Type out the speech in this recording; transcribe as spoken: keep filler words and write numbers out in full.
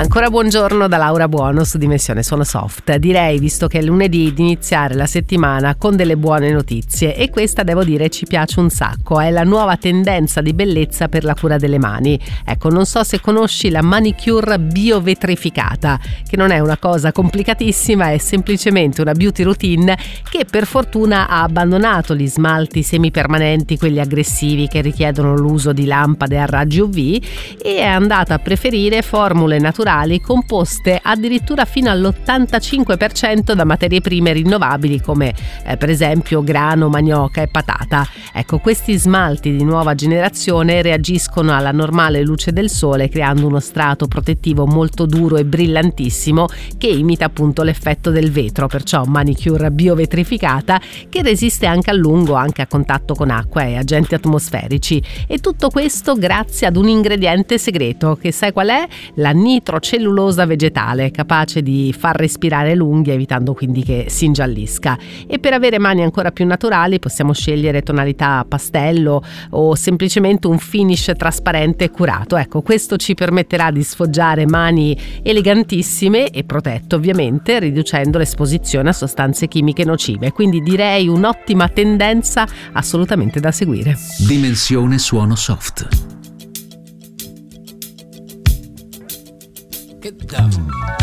Ancora buongiorno da Laura Buono su Dimensione Suono Soft. Direi, visto che è lunedì, di iniziare la settimana con delle buone notizie, e questa, devo dire, ci piace un sacco. È la nuova tendenza di bellezza per la cura delle mani. Ecco, non so se conosci la manicure biovetrificata, che non è una cosa complicatissima, è semplicemente una beauty routine che per fortuna ha abbandonato gli smalti semipermanenti, quelli aggressivi che richiedono l'uso di lampade a raggi U V, e è andata a preferire formule naturali composte addirittura fino all'ottantacinque per cento da materie prime rinnovabili come eh, per esempio grano, manioca e patata. Ecco, questi smalti di nuova generazione reagiscono alla normale luce del sole creando uno strato protettivo molto duro e brillantissimo che imita appunto l'effetto del vetro, perciò manicure biovetrificata che resiste anche a lungo, anche a contatto con acqua e agenti atmosferici, e tutto questo grazie ad un ingrediente segreto che sai qual è? La nitrocellulosa vegetale, capace di far respirare l'unghia evitando quindi che si ingiallisca. E per avere mani ancora più naturali possiamo scegliere tonalità pastello o semplicemente un finish trasparente e curato. Ecco, questo ci permetterà di sfoggiare mani elegantissime e protette ovviamente, riducendo l'esposizione a sostanze chimiche nocive, quindi direi un'ottima tendenza assolutamente da seguire. Dimensione Suono Soft. Get down.